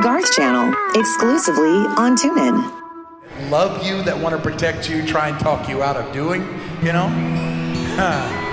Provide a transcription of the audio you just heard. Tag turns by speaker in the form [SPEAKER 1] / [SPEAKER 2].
[SPEAKER 1] Garth Channel, exclusively on TuneIn.
[SPEAKER 2] Love you, that want to protect you, try and talk you out of doing, you know?